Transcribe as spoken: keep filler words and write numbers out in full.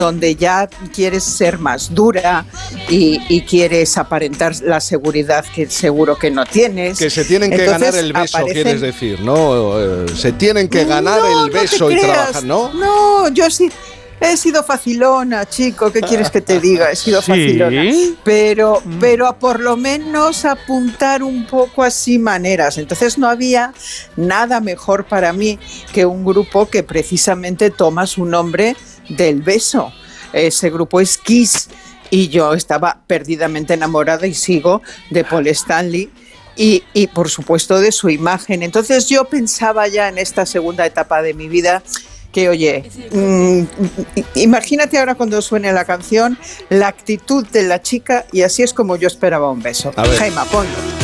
donde ya quieres ser más dura y, y quieres aparentar la seguridad que seguro que no tienes. Que se tienen que Entonces, ganar el beso, aparecen... quieres decir, ¿no? Eh, se tienen que ganar no, el beso no y creas. trabajar, ¿no? No, yo sí... He sido facilona, chico, ¿qué quieres que te diga? He sido ¿Sí? facilona. Pero, pero a por lo menos apuntar un poco así maneras. Entonces no había nada mejor para mí que un grupo que precisamente toma su nombre del beso. Ese grupo es Kiss y yo estaba perdidamente enamorada y sigo de Paul Stanley. Y, y por supuesto de su imagen. Entonces yo pensaba ya en esta segunda etapa de mi vida que, oye, mmm, imagínate ahora cuando suene la canción, la actitud de la chica, y así es como yo esperaba un beso. A ver. Jaime, ponlo.